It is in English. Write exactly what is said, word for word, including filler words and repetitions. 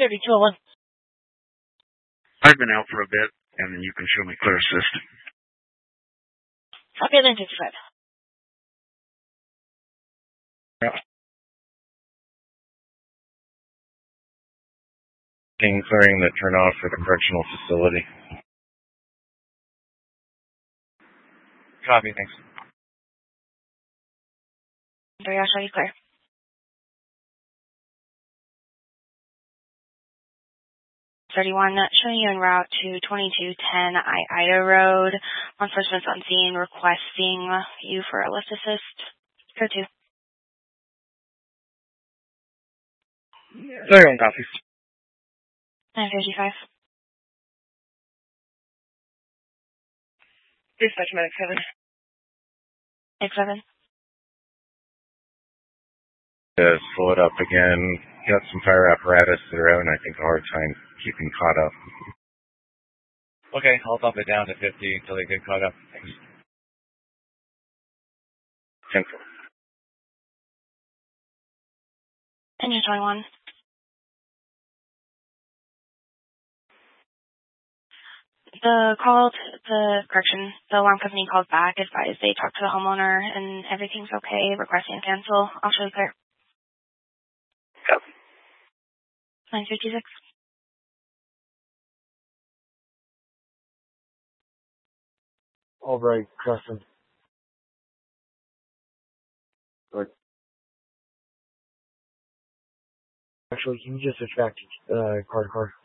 thirty-two oh one. I've been out for a bit, and then you can show me clear assist. Okay, nine fifty-five. Yeah. Clearing the turnoff for the correctional facility. Copy, thanks. Three, I'll show you clear. thirty-one, showing you en route to twenty-two ten I Ida Road. One person's on scene requesting you for a lift assist. Go to. Clearing. Copy. nine fifty-five. Dispatch medic seven. X seven. Uh, slow it up again. Got some fire apparatus that are having, I think, a hard time keeping caught up. Okay, I'll bump it down to fifty until they get caught up. Thanks. Central. Engine twenty-one. The call, the correction, the alarm company called back, advised they talked to the homeowner and everything's okay, requesting a cancel. I'll show you clear. Yep. nine fifty-six. All right, Justin. Good. Actually, can you just extract uh, car to car?